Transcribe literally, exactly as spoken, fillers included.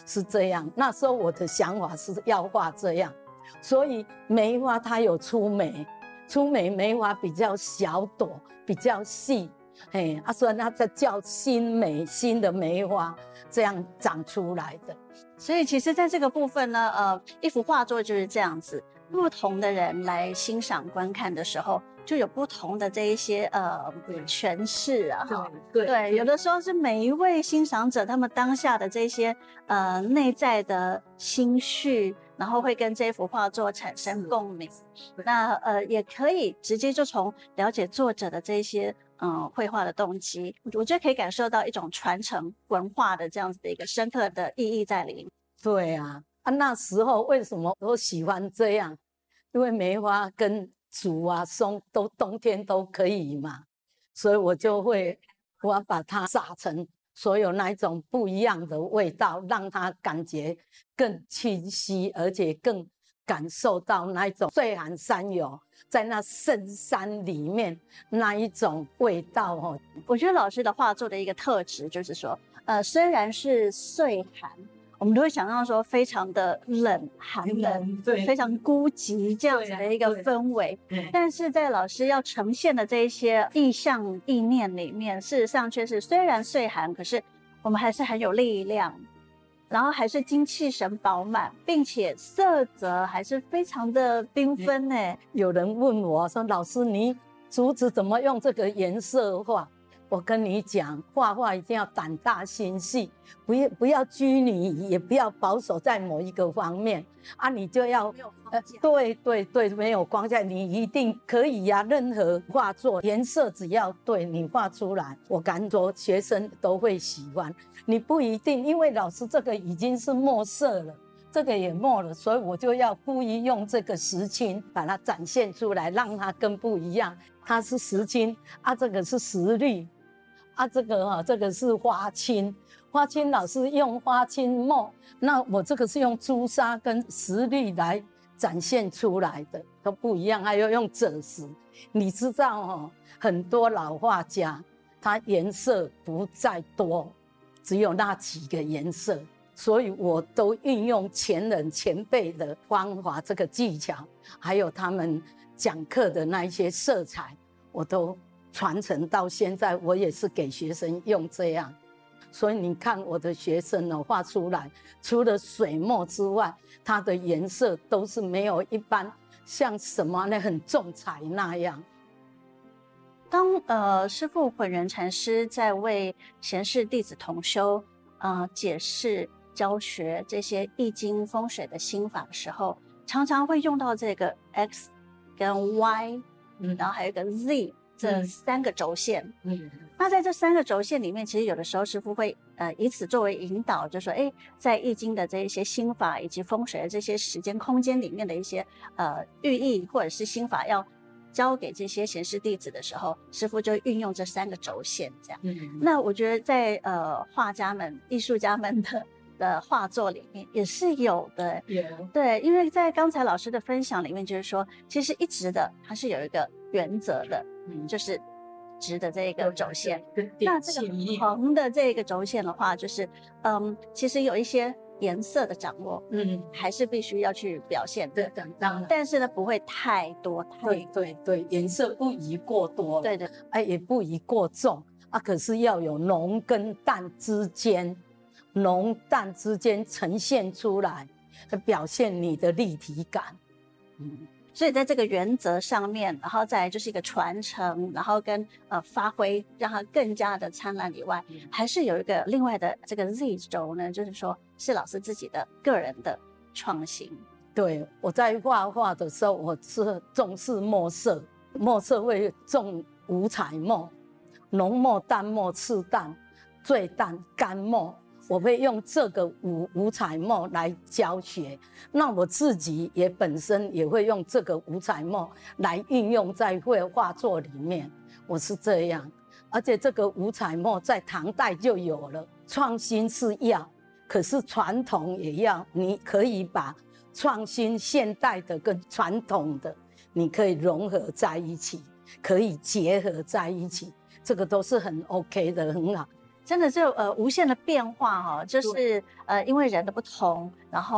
是这样。那时候我的想法是要画这样，所以梅花它有粗梅，粗梅梅花比较小朵，比较细，嘿，啊，所以它才叫新梅，新的梅花这样长出来的。 所以其实在这个部分呢，呃，一幅画作就是这样子，不同的人来欣赏观看的时候，就有不同的这一些呃诠释啊， 对 对, 对，有的时候是每一位欣赏者他们当下的这些呃内在的心绪，然后会跟这幅画作产生共鸣。那呃也可以直接就从了解作者的这些嗯绘画的动机，我觉得可以感受到一种传承文化的这样子的一个深刻的意义在里面。 对啊，啊那时候为什么我喜欢这样？因为梅花跟竹啊、松都冬天都可以嘛，所以我就会我把它撒成所有那一种不一样的味道，让它感觉更清晰，而且更感受到那一种岁寒山有在那深山里面那一种味道哦。 我觉得老师的画作的一个特质就是说，呃，虽然是岁寒，我们都会想到说非常的冷寒冷，对，非常孤寂这样子的一个氛围。但是在老师要呈现的这一些意象意念里面，事实上却是虽然岁寒，可是我们还是很有力量，然后还是精气神饱满，并且色泽还是非常的缤纷呢。 有人问我说：“老师，你竹子怎么用这个颜色画？”我跟你讲，画画一定要胆大心细，不要不要拘泥，也不要保守在某一个方面啊，你就要没有框架、呃、对对对，没有框架，你一定可以呀、啊。任何画作颜色只要对，你画出来，我敢说学生都会喜欢。你不一定，因为老师这个已经是墨色了。这个也墨了，所以我就要故意用这个石青把它展现出来，让它更不一样。它是石青啊，这个是石绿啊，这个啊，这个是花青。花青老师用花青墨，那我这个是用朱砂跟石绿来展现出来的，都不一样。还有用赭石，你知道哦，很多老画家他颜色不再多，只有那几个颜色。所以我都运用前人前辈的方法，这个技巧，还有他们讲课的那一些色彩，我都传承到现在。我也是给学生用这样，所以你看我的学生呢画出来，除了水墨之外，它的颜色都是没有一般像什么呢很重彩那样。 当呃师父混元禅师在为贤士弟子同修呃解释教学这些易经风水的心法的时候，常常会用到这个 X 跟 Y，嗯，然后还有一个 Z 这三个轴线。嗯，那在这三个轴线里面，其实有的时候师父会呃以此作为引导，就说，哎，在易经的这一些心法以及风水的这些时间空间里面的一些呃寓意或者是心法要教给这些贤士弟子的时候，师父就运用这三个轴线这样。嗯，那我觉得在呃画家们、艺术家们的的画作里面也是有的。Yeah. 对，因为在刚才老师的分享里面，就是说，其实一直的它是有一个原则的，嗯，就是直的这个轴线。那这个横的这个轴线的话，就是嗯，其实有一些颜色的掌握，嗯，还是必须要去表现的。对，当然。但是呢，不会太多，太对对对，颜色不宜过多， 对的， 哎，也不宜过重啊。可是要有浓跟淡之间。浓淡之间呈现出来，表现你的立体感。 嗯，所以在这个原则上面，然后再来就是一个传承，然后跟呃发挥，让它更加的灿烂以外，嗯，还是有一个另外的这个 Z 轴呢，就是说是老师自己的个人的创新。 对，我在画画的时候，我是重视墨色，墨色会重五彩墨，浓墨、淡墨、次淡、最淡、干墨。我会用这个五五彩墨来教学，那我自己也本身也会用这个五彩墨来运用在绘画作里面。我是这样，而且这个五彩墨在唐代就有了。创新是要，可是传统也要。你可以把创新、现代的跟传统的，你可以融合在一起，可以结合在一起，这个都是很 OK 的，很好。 真的就呃无限的变化哈、哦，就是呃因为人的不同，然后。